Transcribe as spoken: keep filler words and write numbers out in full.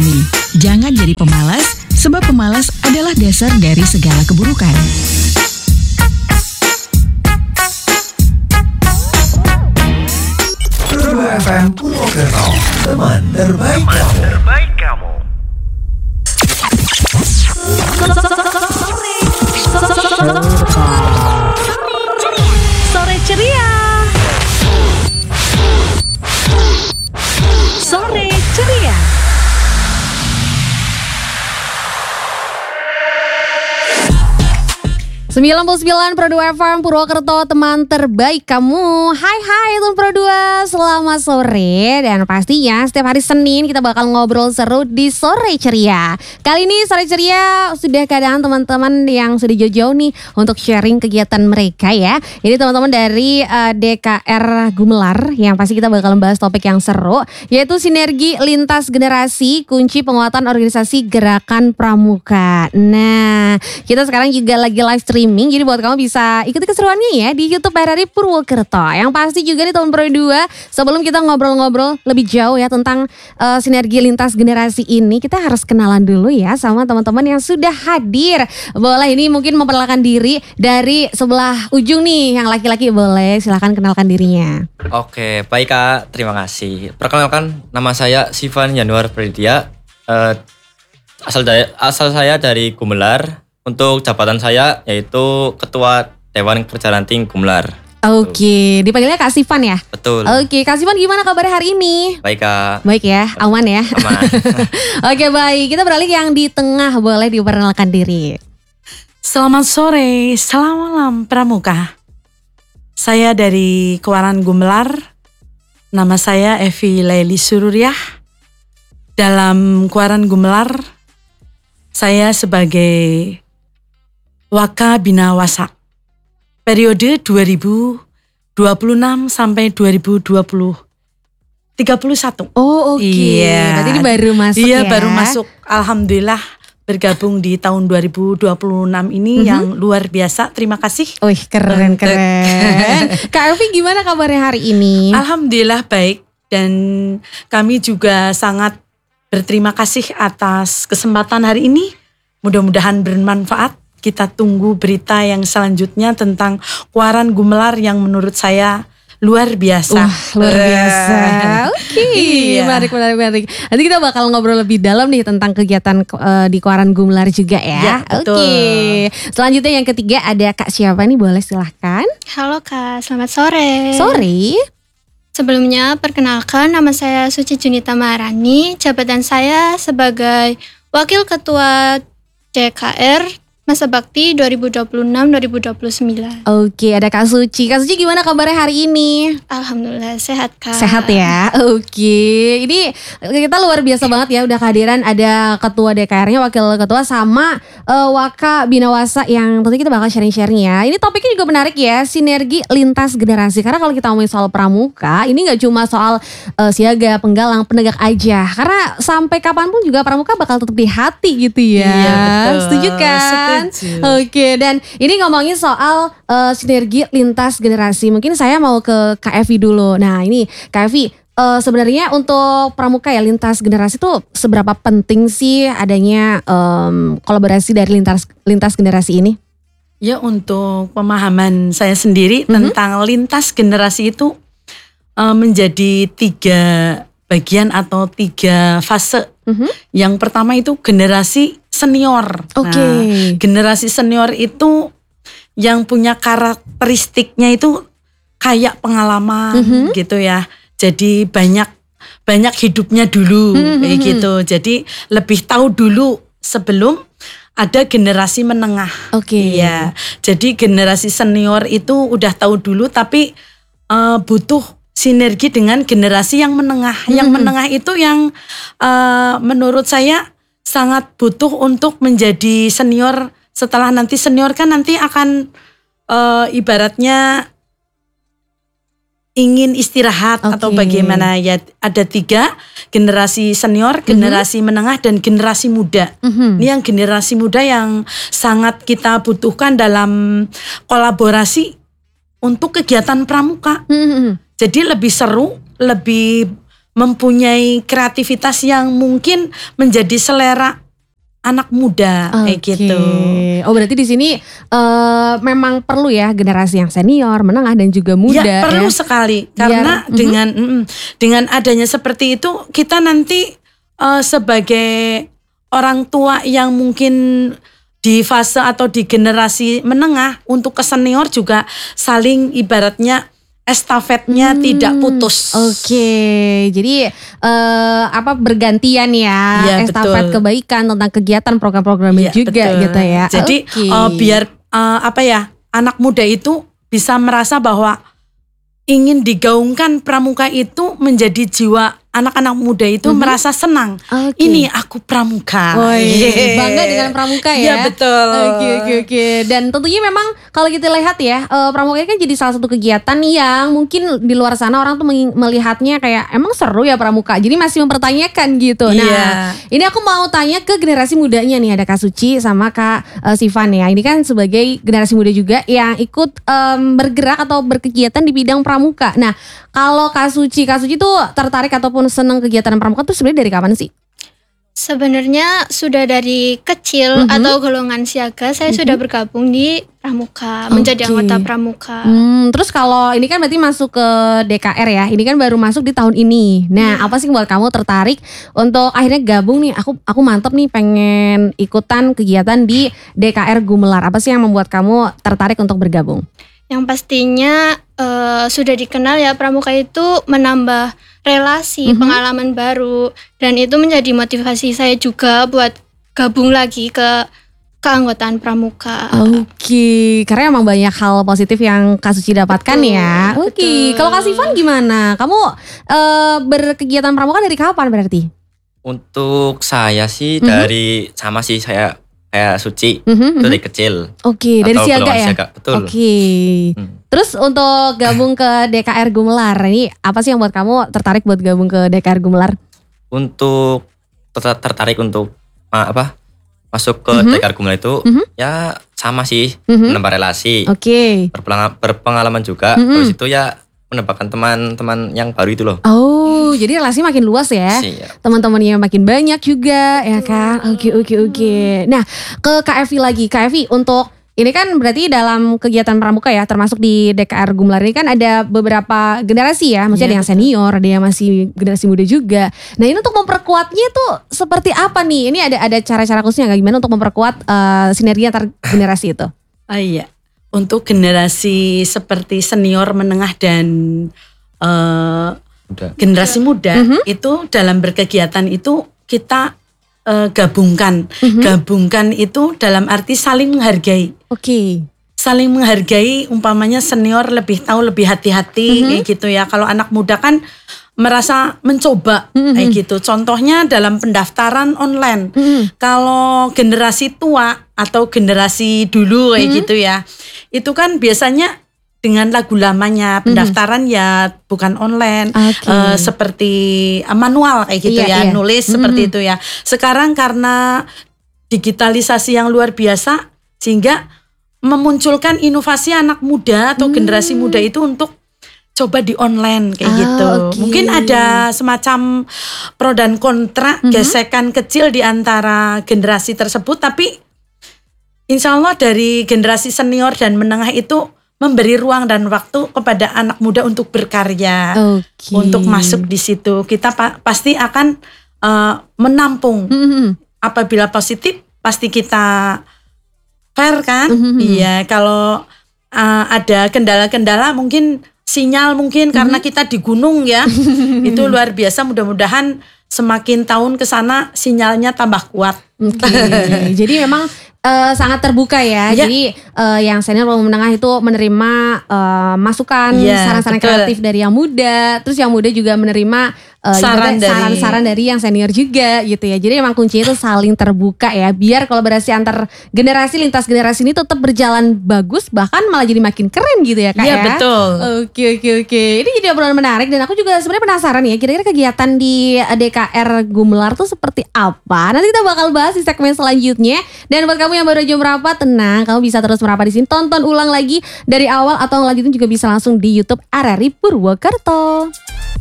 ekonomi. Jangan jadi pemalas, sebab pemalas adalah dasar dari segala keburukan. Produ F M Purwokerto, teman terbaik kamu. terbaik kamu. Sore ceria. Sore ceria. sembilan puluh sembilan Pro dua F M Purwokerto, teman terbaik kamu. Hai hai teman Pro dua, selamat sore. Dan pastinya setiap hari Senin kita bakal ngobrol seru di Sore Ceria. Kali ini Sore Ceria sudah keadaan teman-teman yang sudah jauh-jauh nih untuk sharing kegiatan mereka ya. Ini teman-teman dari uh, D K R Gumelar yang pasti kita bakal membahas topik yang seru, yaitu sinergi lintas generasi, kunci penguatan organisasi Gerakan Pramuka. Nah, kita sekarang juga lagi live stream. Jadi buat kamu bisa ikuti keseruannya ya di YouTube R R I Purwokerto. Yang pasti juga nih teman Pro dua, sebelum kita ngobrol-ngobrol lebih jauh ya tentang uh, sinergi lintas generasi ini, kita harus kenalan dulu ya sama teman-teman yang sudah hadir. Boleh ini mungkin memperkenalkan diri dari sebelah ujung nih, yang laki-laki boleh silakan kenalkan dirinya. Oke, baik Kak, terima kasih. Perkenalkan, nama saya Sivan Januar Praditya. Uh, asal, dari, asal saya dari Gumelar. Untuk jabatan saya yaitu Ketua Dewan Kerja Ranting Gumelar. Oke, dipanggilnya Kak Sivan ya? Betul. Oke, Kak Sivan gimana kabarnya hari ini? Baik Kak. Baik ya, aman ya? Aman. Oke baik, kita beralih yang di tengah, boleh diperkenalkan diri. Selamat sore, selamat malam Pramuka. Saya dari Kuaran Gumelar, nama saya Evi Laili Sururyah. Dalam Kuaran Gumelar, saya sebagai Waka Binawasa periode dua ribu dua puluh enam sampai dua ribu dua puluh tiga puluh satu. Oh oke, okay. Iya. Berarti ini baru masuk iya, ya? Iya baru masuk, alhamdulillah bergabung di tahun dua ribu dua puluh enam ini mm-hmm. yang luar biasa, terima kasih. Wih keren keren. Kak Evi gimana kabarnya hari ini? Alhamdulillah baik, dan kami juga sangat berterima kasih atas kesempatan hari ini, mudah-mudahan bermanfaat. Kita tunggu berita yang selanjutnya tentang Kuaran Gumelar yang menurut saya luar biasa. Wah, luar biasa. Oke, okay. iya. menarik, menarik, menarik. Nanti kita bakal ngobrol lebih dalam nih tentang kegiatan uh, di Kuaran Gumelar juga ya. Ya Oke. Okay. Selanjutnya yang ketiga ada Kak siapa nih? Boleh silahkan. Halo Kak, selamat sore. Sore. Sebelumnya perkenalkan, nama saya Suci Junita Maharani. Jabatan saya sebagai Wakil Ketua D K R Masa Bakti dua ribu dua puluh enam sampai dua ribu dua puluh sembilan. Oke, ada Kak Suci. Kak Suci gimana kabarnya hari ini? Alhamdulillah sehat Kak. Sehat ya. Oke. Ini kita luar biasa banget ya udah kehadiran ada Ketua D K R-nya, Wakil Ketua sama uh, Waka Binawasa yang tentu kita bakal sharing-sharing ya. Ini topiknya juga menarik ya, sinergi lintas generasi. Karena kalau kita ngomongin soal pramuka, ini gak cuma soal uh, siaga, penggalang, penegak aja. Karena sampai kapanpun juga pramuka bakal tetap di hati gitu ya. Iya betul. Setuju kan? Setuju. Oke, dan ini ngomongin soal uh, sinergi lintas generasi. Mungkin saya mau ke Kak Evi dulu. Nah ini Kak Evi, uh, sebenarnya untuk pramuka ya lintas generasi itu seberapa penting sih adanya um, kolaborasi dari lintas lintas generasi ini? Ya, untuk pemahaman saya sendiri mm-hmm. tentang lintas generasi itu uh, menjadi tiga bagian atau tiga fase. Mm-hmm. Yang pertama itu generasi senior. Oke. Okay. Nah, generasi senior itu yang punya karakteristiknya itu kayak pengalaman mm-hmm. gitu ya. Jadi banyak banyak hidupnya dulu mm-hmm. kayak gitu. Jadi lebih tahu dulu sebelum ada generasi menengah. Oke. Okay. Iya. Jadi generasi senior itu udah tahu dulu tapi uh, butuh sinergi dengan generasi yang menengah. Mm-hmm. Yang menengah itu yang uh, menurut saya sangat butuh untuk menjadi senior. Setelah nanti senior kan nanti akan uh, ibaratnya ingin istirahat okay. atau bagaimana ya. Ada tiga, generasi senior, generasi mm-hmm. menengah, dan generasi muda. Mm-hmm. Ini yang generasi muda yang sangat kita butuhkan dalam kolaborasi untuk kegiatan pramuka. Mm-hmm. Jadi lebih seru, lebih mempunyai kreativitas yang mungkin menjadi selera anak muda kayak Oke. gitu. Oh berarti di sini eh, memang perlu ya generasi yang senior, menengah dan juga muda Ya perlu ya. sekali karena Biar- dengan mm, dengan adanya seperti itu kita nanti eh, sebagai orang tua yang mungkin di fase atau di generasi menengah untuk ke senior juga saling ibaratnya estafetnya Hmm, tidak putus. Oke, jadi eh, apa bergantian ya Iya, estafet betul. kebaikan tentang kegiatan program-programnya Iya, juga betul. gitu ya. Jadi Oke. eh, biar eh, apa ya anak muda itu bisa merasa bahwa ingin digaungkan pramuka itu menjadi jiwa anak-anak muda itu merasa senang. Oke. Ini aku pramuka. Woi, Yeay. bangga dengan pramuka ya. Iya betul. Oke oke oke. Dan tentunya memang kalau kita lihat ya, eh, pramuka ini kan jadi salah satu kegiatan yang mungkin di luar sana orang tuh meng- melihatnya kayak emang seru ya pramuka. Jadi masih mempertanyakan gitu. Nah, Iya. ini aku mau tanya ke generasi mudanya nih, ada Kak Suci sama Kak eh, Sivan ya. Ini kan sebagai generasi muda juga yang ikut em, bergerak atau berkegiatan di bidang pramuka. Nah, kalau Kak Suci, Kak Suci tuh tertarik ataupun seneng kegiatan pramuka tuh sebenarnya dari kapan sih? Sebenarnya sudah dari kecil atau golongan siaga saya sudah bergabung di pramuka, menjadi Oke. anggota pramuka. Hmm, terus kalau ini kan berarti masuk ke D K R ya. Ini kan baru masuk di tahun ini. Nah, apa sih yang buat kamu tertarik untuk akhirnya gabung nih? Aku aku mantep nih pengen ikutan kegiatan di D K R Gumelar. Apa sih yang membuat kamu tertarik untuk bergabung? Yang pastinya eh, sudah dikenal ya pramuka itu menambah relasi, pengalaman baru, dan itu menjadi motivasi saya juga buat gabung lagi ke keanggotaan pramuka. Oke, karena emang banyak hal positif yang Kak Suci dapatkan Betul, ya. Oke, betul. kalau Kak Sivan gimana? Kamu eh, berkegiatan pramuka dari kapan berarti? Untuk saya sih Mhm. dari sama sih saya kayak Suci Mhm, itu mhm. dari kecil. Oke, dari Atau siaga golongan ya. siaga, betul. Oke. Hmm. Terus untuk gabung ke D K R Gumelar ini apa sih yang buat kamu tertarik buat gabung ke D K R Gumelar? Untuk ter- tertarik untuk ah, apa masuk ke Mhm. D K R Gumelar itu Mhm. ya sama sih Mhm. menambah relasi, Oke. berpengalaman, berpengalaman juga. Mhm. Habis itu ya menambahkan teman-teman yang baru itu loh. Oh, jadi relasi makin luas ya. Siap. Teman-temannya makin banyak juga ya kan. Oke oke oke. Nah, ke Kak Evi lagi. Kak Evi, untuk ini kan berarti dalam kegiatan pramuka ya, termasuk di D K R Gumelar ini kan ada beberapa generasi ya. Maksudnya Iya, ada yang senior, ada yang masih generasi muda juga. Nah, ini untuk memperkuatnya tuh seperti apa nih? Ini ada ada cara-cara khususnya nggak gimana untuk memperkuat eh, sinergi antar generasi itu? Ah, iya. Untuk generasi seperti senior, menengah dan eh, Udah. generasi muda Mhm. itu dalam berkegiatan itu kita eh, gabungkan. Mhm. Gabungkan itu dalam arti saling menghargai. Oke. Saling menghargai, umpamanya senior lebih tahu, lebih hati-hati Mhm. kayak gitu ya. Kalau anak muda kan merasa mencoba Mhm. kayak gitu. Contohnya dalam pendaftaran online. Mhm. Kalau generasi tua atau generasi dulu kayak Mhm. gitu ya, itu kan biasanya dengan lagu lamanya pendaftaran ya bukan online, Oke. eh, seperti manual kayak gitu Iya, ya, iya. nulis Mhm. seperti itu ya. Sekarang karena digitalisasi yang luar biasa sehingga memunculkan inovasi anak muda atau generasi muda itu untuk coba di online kayak Ah, gitu. oke. Mungkin ada semacam pro dan kontra, Mhm. gesekan kecil di antara generasi tersebut, tapi insya Allah dari generasi senior dan menengah itu memberi ruang dan waktu kepada anak muda untuk berkarya, Oke. untuk masuk di situ. Kita pa- pasti akan eh, menampung. Mhm. Apabila positif, pasti kita fair kan? Mhm. Iya, kalau eh, ada kendala-kendala mungkin sinyal mungkin karena kita di gunung ya. Itu luar biasa, mudah-mudahan semakin tahun ke sana sinyalnya tambah kuat. Oke, jadi memang eh, sangat terbuka ya. Ya. Jadi eh, yang senior maupun menengah itu menerima eh, masukan, Ya, saran-saran betul. kreatif dari yang muda. Terus yang muda juga menerima eh, Saran ibaratnya dari- saran-saran dari yang senior juga gitu ya. Jadi emang kuncinya itu saling terbuka ya. Biar kolaborasi antar generasi, lintas generasi ini tetap berjalan bagus, bahkan malah jadi makin keren gitu ya Kak Iya, ya. betul. Oke oke oke. Ini jadi obrolan menarik dan aku juga sebenarnya penasaran ya. Kira-kira kegiatan di D K R Gumelar tuh seperti apa? Nanti kita bakal bahas di segmen selanjutnya. Dan buat kamu yang baru aja merapat, tenang, kamu bisa terus merapat di sini. Tonton ulang lagi dari awal atau ngelanjutin juga bisa langsung di YouTube R R I Purwokerto.